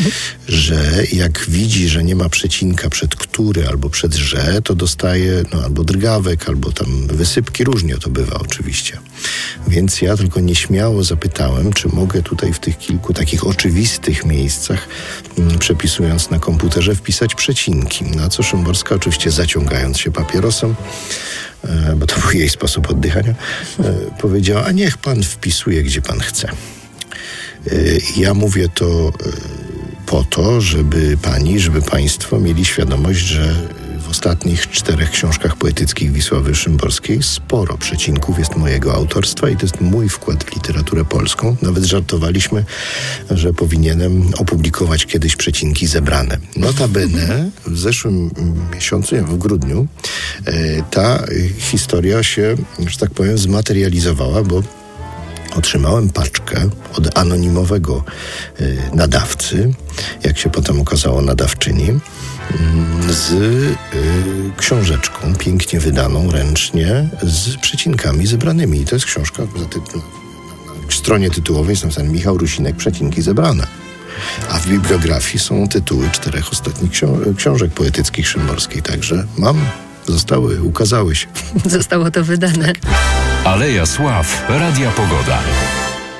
że jak widzi, że nie ma przecinka przed który albo przed że, to dostaje albo drgawek, albo tam wysypki, różnie to bywa oczywiście. Więc ja tylko nieśmiało zapytałem, czy mogę tutaj w tych kilku takich oczywistych miejscach, przepisując na komputerze, wpisać przecinki. Na co Szymborska, oczywiście zaciągając się papierosem, bo to był jej sposób oddychania, powiedziała, a niech pan wpisuje, gdzie pan chce. Ja mówię to po to, żeby państwo mieli świadomość, że w ostatnich 4 książkach poetyckich Wisławy Szymborskiej sporo przecinków jest mojego autorstwa i to jest mój wkład w literaturę polską. Nawet żartowaliśmy, że powinienem opublikować kiedyś przecinki zebrane. Notabene w zeszłym miesiącu, w grudniu, ta historia się, że tak powiem, zmaterializowała, bo otrzymałem paczkę od anonimowego nadawcy, jak się potem okazało nadawczyni, z książeczką pięknie wydaną ręcznie z przecinkami zebranymi. I to jest książka, na stronie tytułowej jest napisane Michał Rusinek, przecinki zebrane. A w bibliografii są tytuły 4 ostatnich książek poetyckich Szymborskiej. Także ukazały się. Zostało to wydane. Aleja Sław, Radia Pogoda.